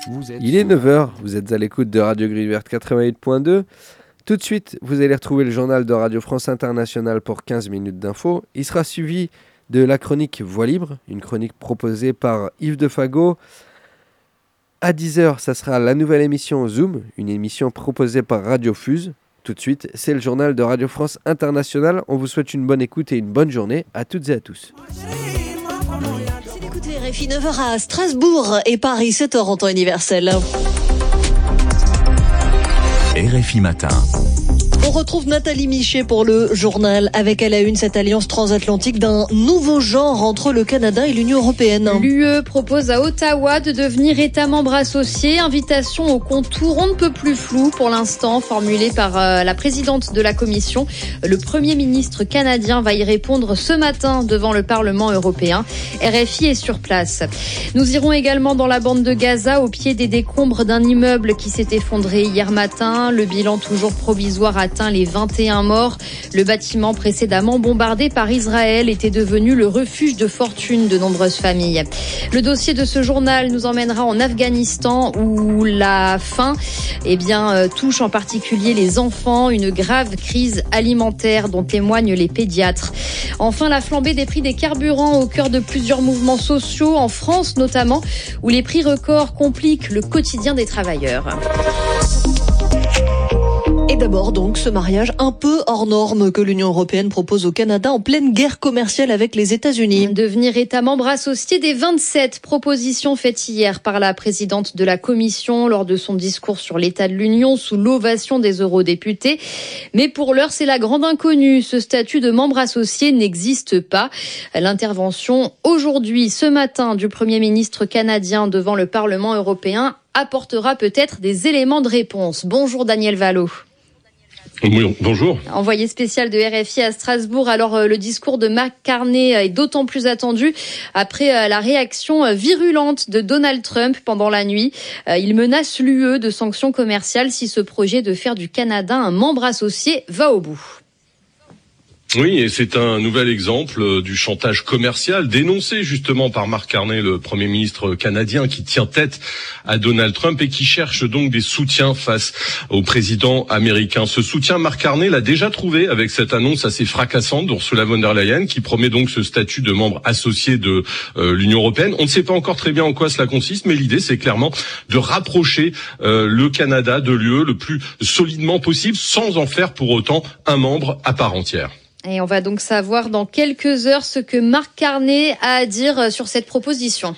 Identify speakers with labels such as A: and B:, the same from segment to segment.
A: Il est 9h, vous êtes à l'écoute de Radio Gris Verte 88.2. Tout de suite, vous allez retrouver le journal de Radio France Internationale pour 15 minutes d'infos. Il sera suivi de la chronique Voix Libre, une chronique proposée par Yves Defago. À 10h, ça sera la nouvelle émission Zoom, une émission proposée par Radio Fuse. Tout de suite, c'est le journal de Radio France Internationale. On vous souhaite une bonne écoute et une bonne journée à toutes et à tous.
B: Écoutez, RFI 9h à Strasbourg et Paris 7h en temps universel.
C: RFI Matin.
B: On retrouve Nathalie Michet pour le journal, avec à la une cette alliance transatlantique d'un nouveau genre entre le Canada et l'Union européenne.
D: L'UE propose à Ottawa de devenir État membre associé. Invitation au contour on ne peut plus flou pour l'instant, formulée par la présidente de la Commission. Le Premier ministre canadien va y répondre ce matin devant le Parlement européen. RFI est sur place. Nous irons également dans la bande de Gaza, au pied des décombres d'un immeuble qui s'est effondré hier matin. Le bilan toujours provisoire atteint les 21 morts. Le bâtiment précédemment bombardé par Israël était devenu le refuge de fortune de nombreuses familles. Le dossier de ce journal nous emmènera en Afghanistan où la faim touche en particulier les enfants, une grave crise alimentaire dont témoignent les pédiatres. Enfin, la flambée des prix des carburants au cœur de plusieurs mouvements sociaux, en France notamment, où les prix records compliquent le quotidien des travailleurs.
B: Et d'abord donc ce mariage un peu hors norme que l'Union européenne propose au Canada en pleine guerre commerciale avec les États-Unis.
D: Devenir État membre associé des 27, propositions faites hier par la présidente de la Commission lors de son discours sur l'état de l'Union sous l'ovation des eurodéputés. Mais pour l'heure, c'est la grande inconnue. Ce statut de membre associé n'existe pas. L'intervention aujourd'hui, ce matin, du Premier ministre canadien devant le Parlement européen apportera peut-être des éléments de réponse. Bonjour Daniel Valo.
E: Oui, bonjour.
D: Envoyé spécial de RFI à Strasbourg. Alors, le discours de Mark Carney est d'autant plus attendu après la réaction virulente de Donald Trump pendant la nuit. Il menace l'UE de sanctions commerciales si ce projet de faire du Canada un membre associé va au bout.
E: Oui, et c'est un nouvel exemple du chantage commercial dénoncé justement par Mark Carney, le Premier ministre canadien qui tient tête à Donald Trump et qui cherche donc des soutiens face au président américain. Ce soutien, Mark Carney l'a déjà trouvé avec cette annonce assez fracassante d'Ursula von der Leyen qui promet donc ce statut de membre associé de l'Union européenne. On ne sait pas encore très bien en quoi cela consiste, mais l'idée c'est clairement de rapprocher le Canada de l'UE le plus solidement possible sans en faire pour autant un membre à part entière.
D: Et on va donc savoir dans quelques heures ce que Mark Carney a à dire sur cette proposition.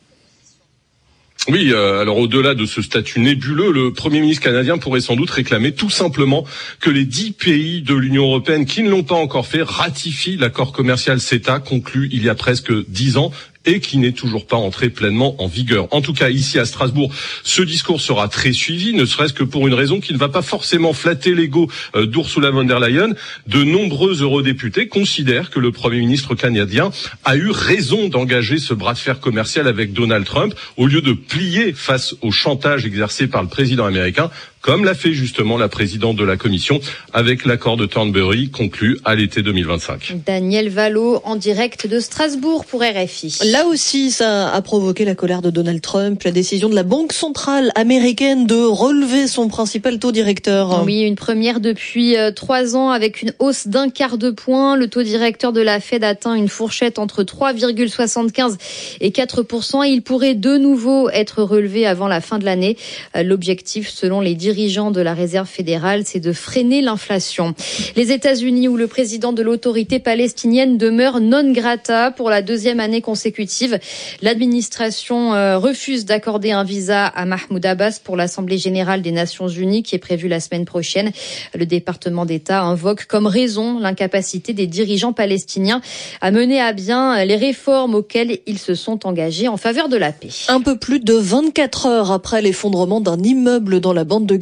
E: Oui, alors au-delà de ce statut nébuleux, le Premier ministre canadien pourrait sans doute réclamer tout simplement que les 10 pays de l'Union européenne qui ne l'ont pas encore fait ratifient l'accord commercial CETA conclu il y a presque 10 ans et qui n'est toujours pas entré pleinement en vigueur. En tout cas, ici à Strasbourg, ce discours sera très suivi, ne serait-ce que pour une raison qui ne va pas forcément flatter l'ego d'Ursula von der Leyen. De nombreux eurodéputés considèrent que le Premier ministre canadien a eu raison d'engager ce bras de fer commercial avec Donald Trump, au lieu de plier face au chantage exercé par le président américain, comme l'a fait justement la présidente de la Commission avec l'accord de Thornbury conclu à l'été 2025.
D: Daniel Valo en direct de Strasbourg pour RFI.
B: Là aussi, ça a provoqué la colère de Donald Trump, la décision de la Banque centrale américaine de relever son principal taux directeur.
D: Oui, une première depuis 3 ans avec une hausse d'un quart de point. Le taux directeur de la Fed atteint une fourchette entre 3,75 et 4%. Il pourrait de nouveau être relevé avant la fin de l'année. L'objectif, selon les dirigeants de la Réserve fédérale, c'est de freiner l'inflation. Les États-Unis, où le président de l'autorité palestinienne demeure non grata pour la 2e année consécutive. L'administration refuse d'accorder un visa à Mahmoud Abbas pour l'Assemblée générale des Nations unies qui est prévue la semaine prochaine. Le département d'État invoque comme raison l'incapacité des dirigeants palestiniens à mener à bien les réformes auxquelles ils se sont engagés en faveur de la paix.
B: Un peu plus de 24 heures après l'effondrement d'un immeuble dans la bande de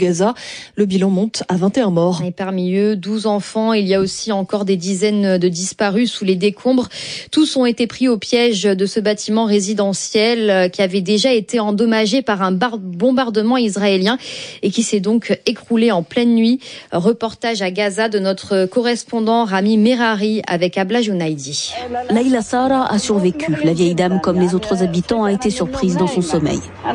B: Gaza. Le bilan monte à 21 morts.
D: Et parmi eux, 12 enfants. Il y a aussi encore des dizaines de disparus sous les décombres. Tous ont été pris au piège de ce bâtiment résidentiel qui avait déjà été endommagé par un bombardement israélien et qui s'est donc écroulé en pleine nuit. Reportage à Gaza de notre correspondant Rami Merari avec Abla Jounaidi.
F: Laïla Sara a survécu. La vieille dame, comme les autres habitants, a été surprise dans son sommeil.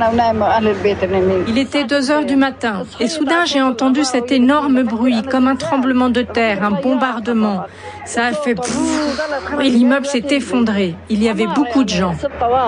G: Il était 2h du matin et soudain j'ai entendu cet énorme bruit comme un tremblement de terre, un bombardement. Ça a fait pouf et l'immeuble s'est effondré. Il y avait beaucoup de gens.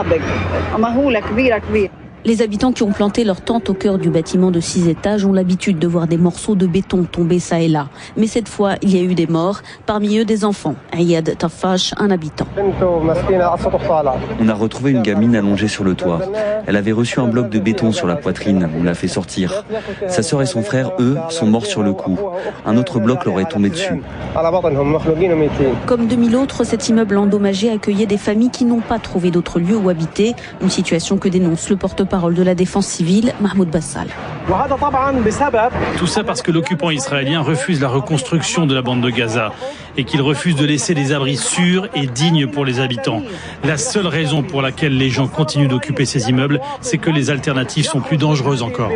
F: Les habitants qui ont planté leur tente au cœur du bâtiment de 6 étages ont l'habitude de voir des morceaux de béton tomber ça et là. Mais cette fois, il y a eu des morts, parmi eux des enfants. Ayad Tafash, un habitant.
H: On a retrouvé une gamine allongée sur le toit. Elle avait reçu un bloc de béton sur la poitrine. On l'a fait sortir. Sa sœur et son frère, eux, sont morts sur le coup. Un autre bloc leur est tombé dessus.
F: Comme 2000 autres, cet immeuble endommagé accueillait des familles qui n'ont pas trouvé d'autre lieu où habiter. Une situation que dénonce le porte-parole de la défense civile, Mahmoud Bassal.
I: Tout ça parce que l'occupant israélien refuse la reconstruction de la bande de Gaza et qu'il refuse de laisser des abris sûrs et dignes pour les habitants. La seule raison pour laquelle les gens continuent d'occuper ces immeubles, c'est que les alternatives sont plus dangereuses encore.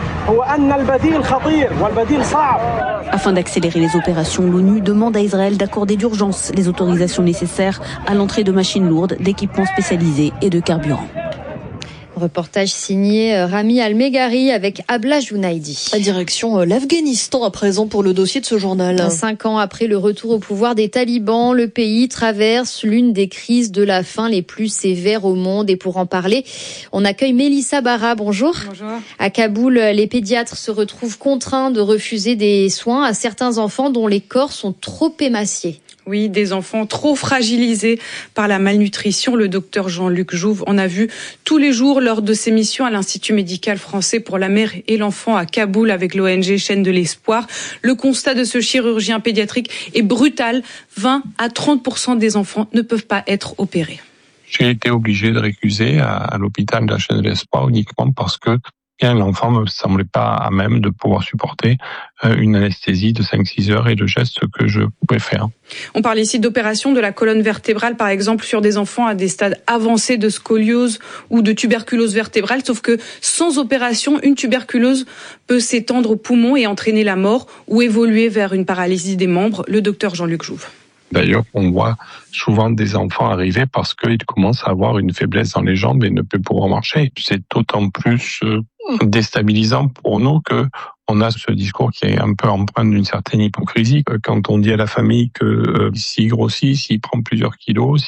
F: Afin d'accélérer les opérations, l'ONU demande à Israël d'accorder d'urgence les autorisations nécessaires à l'entrée de machines lourdes, d'équipements spécialisés et de carburant.
D: Reportage signé Rami Al-Meghari avec Abla Jounaidi.
B: Direction l'Afghanistan à présent pour le dossier de ce journal.
D: 5 ans après le retour au pouvoir des talibans, le pays traverse l'une des crises de la faim les plus sévères au monde. Et pour en parler, on accueille Mélissa Barra. Bonjour.
J: Bonjour.
D: À Kaboul, les pédiatres se retrouvent contraints de refuser des soins à certains enfants dont les corps sont trop émaciés.
J: Oui, des enfants trop fragilisés par la malnutrition. Le docteur Jean-Luc Jouve en a vu tous les jours lors de ses missions à l'Institut médical français pour la mère et l'enfant à Kaboul avec l'ONG Chaîne de l'Espoir. Le constat de ce chirurgien pédiatrique est brutal. 20 à 30% des enfants ne peuvent pas être opérés.
K: J'ai été obligé de récuser à l'hôpital de la Chaîne de l'Espoir uniquement parce que l'enfant ne me semblait pas à même de pouvoir supporter une anesthésie de 5-6 heures et de gestes que je pouvais faire.
J: On parle ici d'opération de la colonne vertébrale, par exemple, sur des enfants à des stades avancés de scoliose ou de tuberculose vertébrale, sauf que sans opération, une tuberculose peut s'étendre aux poumons et entraîner la mort ou évoluer vers une paralysie des membres. Le docteur Jean-Luc Jouve.
K: D'ailleurs, on voit souvent des enfants arriver parce qu'ils commencent à avoir une faiblesse dans les jambes et ne peuvent pouvoir marcher. C'est d'autant plus déstabilisant pour nous que on a ce discours qui est un peu empreint d'une certaine hypocrisie. Quand on dit à la famille que s'il grossit, s'il prend plusieurs kilos,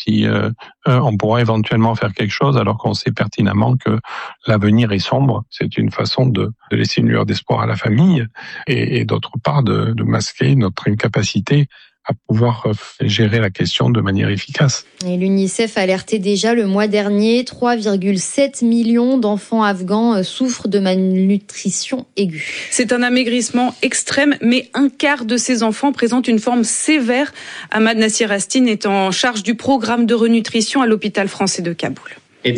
K: on pourra éventuellement faire quelque chose alors qu'on sait pertinemment que l'avenir est sombre. C'est une façon de laisser une lueur d'espoir à la famille et d'autre part de masquer notre incapacité à pouvoir gérer la question de manière efficace.
D: Et l'UNICEF a alerté déjà le mois dernier, 3,7 millions d'enfants afghans souffrent de malnutrition aiguë.
J: C'est un amaigrissement extrême, mais un quart de ces enfants présentent une forme sévère. Ahmad Nassir Astine est en charge du programme de renutrition à l'hôpital français de Kaboul.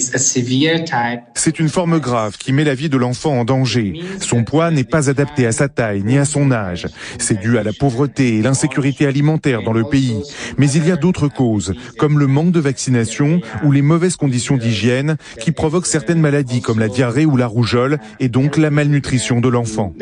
L: C'est une forme grave qui met la vie de l'enfant en danger. Son poids n'est pas adapté à sa taille ni à son âge. C'est dû à la pauvreté et l'insécurité alimentaire dans le pays. Mais il y a d'autres causes, comme le manque de vaccination ou les mauvaises conditions d'hygiène qui provoquent certaines maladies comme la diarrhée ou la rougeole et donc la malnutrition de l'enfant.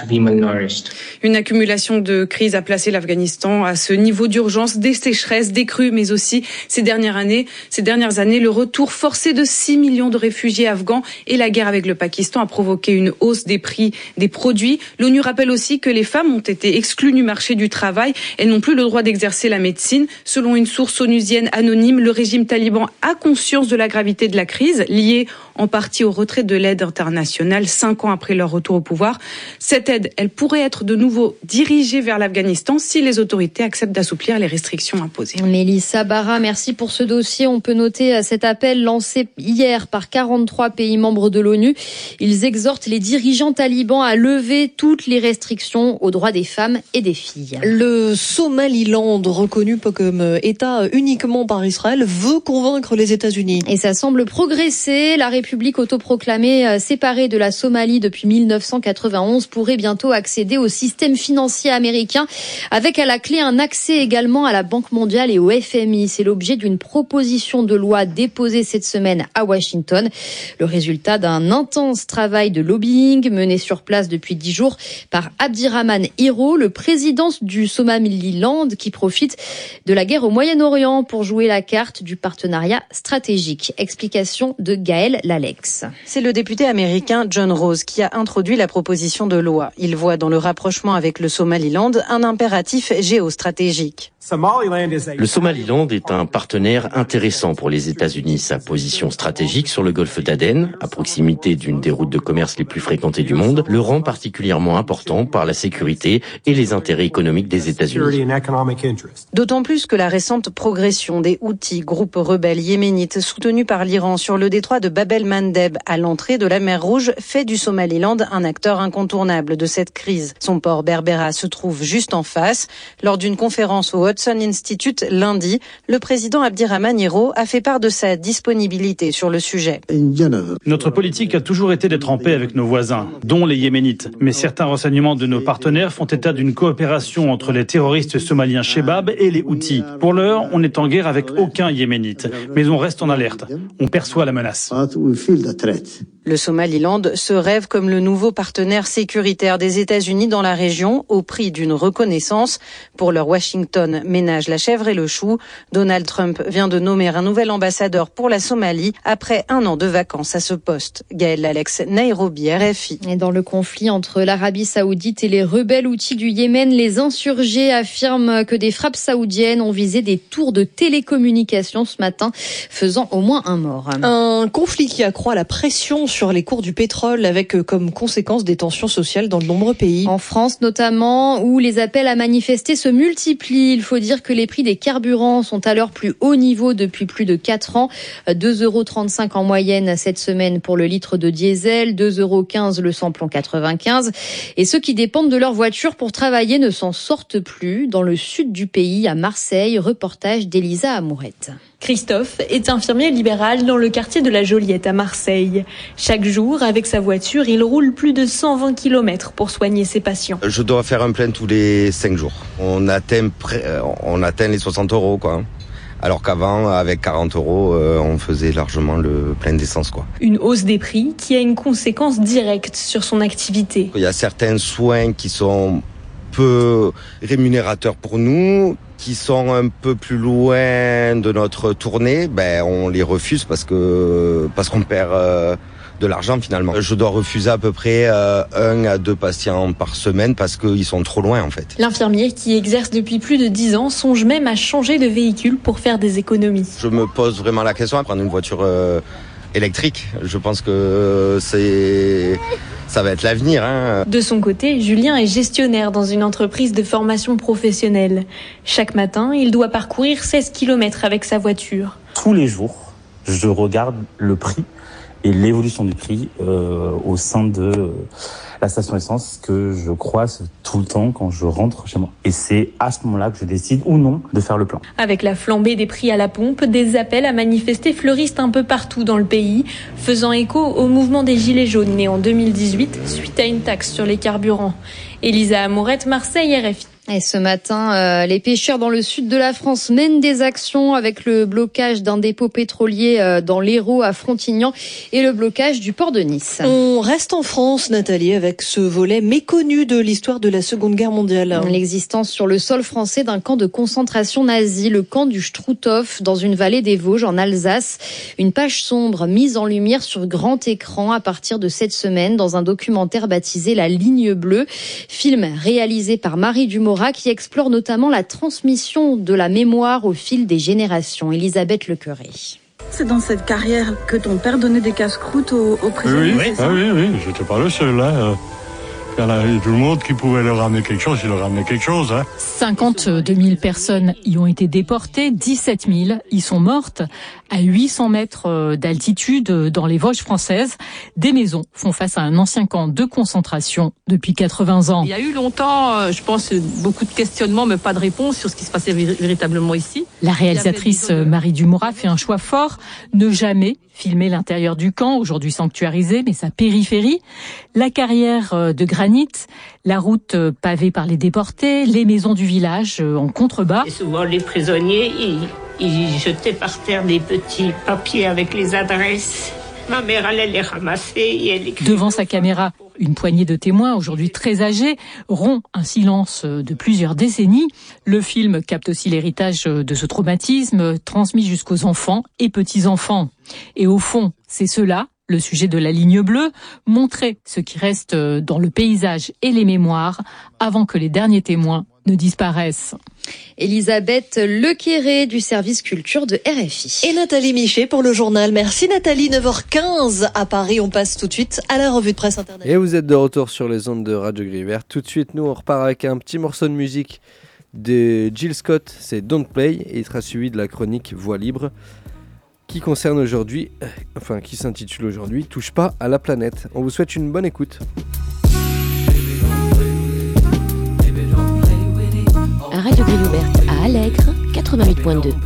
J: Une accumulation de crises a placé l'Afghanistan à ce niveau d'urgence, des sécheresses, des crues, mais aussi ces dernières années, le retour forcé de 6 millions de réfugiés afghans et la guerre avec le Pakistan a provoqué une hausse des prix des produits. L'ONU rappelle aussi que les femmes ont été exclues du marché du travail. Elles n'ont plus le droit d'exercer la médecine. Selon une source onusienne anonyme, le régime taliban a conscience de la gravité de la crise, liée en partie au retrait de l'aide internationale 5 ans après leur retour au pouvoir. Cette aide, elle pourrait être de nouveau dirigée vers l'Afghanistan si les autorités acceptent d'assouplir les restrictions imposées.
D: Mélissa Barra, merci pour ce dossier. On peut noter cet appel lancé hier par 43 pays membres de l'ONU. Ils exhortent les dirigeants talibans à lever toutes les restrictions aux droits des femmes et des filles.
B: Le Somaliland, reconnu comme État uniquement par Israël, veut convaincre les États-Unis.
D: Et ça semble progresser. La République république autoproclamée séparée de la Somalie depuis 1991 pourrait bientôt accéder au système financier américain avec à la clé un accès également à la Banque mondiale et au FMI. C'est l'objet d'une proposition de loi déposée cette semaine à Washington. Le résultat d'un intense travail de lobbying mené sur place depuis 10 jours par Abdirahman Hiro, le président du Somaliland qui profite de la guerre au Moyen-Orient pour jouer la carte du partenariat stratégique. Explication de Gaël Lalex.
M: C'est le député américain John Rose qui a introduit la proposition de loi. Il voit dans le rapprochement avec le Somaliland un impératif géostratégique.
N: Le Somaliland est un partenaire intéressant pour les États-Unis. Sa position stratégique sur le golfe d'Aden, à proximité d'une des routes de commerce les plus fréquentées du monde, le rend particulièrement important par la sécurité et les intérêts économiques des États-Unis.
M: D'autant plus que la récente progression des Houthis, groupe rebelle yéménite soutenu par l'Iran sur le détroit de Bab el-Mandeb à l'entrée de la mer Rouge fait du Somaliland un acteur incontournable de cette crise. Son port Berbera se trouve juste en face. Lors d'une conférence au Hudson Institute lundi, le président Abdirahman Hiro a fait part de sa disponibilité sur le sujet.
I: Notre politique a toujours été d'être en paix avec nos voisins, dont les Yéménites. Mais certains renseignements de nos partenaires font état d'une coopération entre les terroristes somaliens Shebab et les Houthis. Pour l'heure, on n'est en guerre avec aucun Yéménite, mais on reste en alerte. On perçoit la menace.
M: Le Somaliland se rêve comme le nouveau partenaire sécuritaire des États-Unis dans la région au prix d'une reconnaissance. Pour leur Washington ménage la chèvre et le chou. Donald Trump vient de nommer un nouvel ambassadeur pour la Somalie après 1 an de vacances à ce poste. Gaël Lalex, Nairobi, RFI.
D: Et dans le conflit entre l'Arabie Saoudite et les rebelles Houthis du Yémen, les insurgés affirment que des frappes saoudiennes ont visé des tours de télécommunications ce matin, faisant au moins un mort.
B: Un conflit qui accroît la pression sur les cours du pétrole avec comme conséquence des tensions sociales dans de nombreux pays.
D: En France notamment, où les appels à manifester se multiplient. Il faut dire que les prix des carburants sont à leur plus haut niveau depuis plus de 4 ans. 2,35 € en moyenne cette semaine pour le litre de diesel, 2,15 € le samplon 95. Et ceux qui dépendent de leur voiture pour travailler ne s'en sortent plus. Dans le sud du pays, à Marseille, reportage d'Elisa Amourette.
O: Christophe est infirmier libéral dans le quartier de la Joliette à Marseille. Chaque jour, avec sa voiture, il roule plus de 120 km pour soigner ses patients.
P: Je dois faire un plein tous les 5 jours. On atteint les 60 €, quoi. Alors qu'avant, avec 40 €, on faisait largement le plein d'essence, quoi.
O: Une hausse des prix qui a une conséquence directe sur son activité.
P: Il y a certains soins qui sont peu rémunérateurs pour nous, qui sont un peu plus loin de notre tournée, on les refuse parce qu'on perd de l'argent finalement. Je dois refuser à peu près 1 à 2 patients par semaine parce qu'ils sont trop loin en fait.
O: L'infirmier qui exerce depuis plus de 10 ans songe même à changer de véhicule pour faire des économies.
P: Je me pose vraiment la question à prendre une voiture électrique. Je pense que ça va être l'avenir.
O: De son côté, Julien est gestionnaire dans une entreprise de formation professionnelle. Chaque matin, il doit parcourir 16 km avec sa voiture.
Q: Tous les jours, je regarde le prix et l'évolution du prix au sein de la station essence que je croise tout le temps quand je rentre chez moi. Et c'est à ce moment-là que je décide ou non de faire le plein.
O: Avec la flambée des prix à la pompe, des appels à manifester fleurissent un peu partout dans le pays, faisant écho au mouvement des Gilets jaunes né en 2018 suite à une taxe sur les carburants. Elisa Amourette, Marseille, RFI.
D: Et ce matin, les pêcheurs dans le sud de la France mènent des actions avec le blocage d'un dépôt pétrolier dans l'Hérault à Frontignan et le blocage du port de Nice.
B: On reste en France, Nathalie, avec ce volet méconnu de l'histoire de la Seconde Guerre mondiale.
D: L'existence sur le sol français d'un camp de concentration nazi, le camp du Struthof, dans une vallée des Vosges en Alsace. Une page sombre mise en lumière sur grand écran à partir de cette semaine dans un documentaire baptisé La Ligne Bleue, film réalisé par Marie Dumora qui explore notamment la transmission de la mémoire au fil des générations. Elisabeth Lecœuré.
R: C'est dans cette carrière que ton père donnait des casse-croûtes aux prisonniers.
S: Oui, j'étais pas le seul. Il y en avait tout le monde qui pouvait leur ramener quelque chose, il leur ramenait quelque chose.
T: 52 000 personnes y ont été déportées, 17 000 y sont mortes. À 800 mètres d'altitude dans les Vosges françaises, des maisons font face à un ancien camp de concentration depuis 80 ans.
U: Il y a eu longtemps, je pense, beaucoup de questionnements, mais pas de réponse sur ce qui se passait véritablement ici.
T: La réalisatrice Marie Dumora fait un choix fort, ne jamais filmé l'intérieur du camp, aujourd'hui sanctuarisé, mais sa périphérie, la carrière de granit, la route pavée par les déportés, les maisons du village en contrebas.
A: Et souvent les prisonniers, ils jetaient par terre des petits papiers avec les adresses. Ma mère allait les ramasser et elle écrivait.
T: Devant sa caméra, une poignée de témoins, aujourd'hui très âgés, rompt un silence de plusieurs décennies. Le film capte aussi l'héritage de ce traumatisme transmis jusqu'aux enfants et petits-enfants. Et au fond, c'est cela, le sujet de la ligne bleue, montrer ce qui reste dans le paysage et les mémoires avant que les derniers témoins ne disparaissent.
D: Elisabeth Lequéré du service culture de RFI.
B: Et Nathalie Michet pour le journal. Merci Nathalie, 9h15 à Paris. On passe tout de suite à la revue de presse internationale.
V: Et vous êtes de retour sur les ondes de Radio Gris Vert. Tout de suite, nous on repart avec un petit morceau de musique de Jill Scott, c'est Don't Play, et il sera suivi de la chronique Voix libre qui concerne aujourd'hui, qui s'intitule aujourd'hui Touche pas à la planète. On vous souhaite une bonne écoute.
W: Radio Gris Vert à Allègre, 88.2.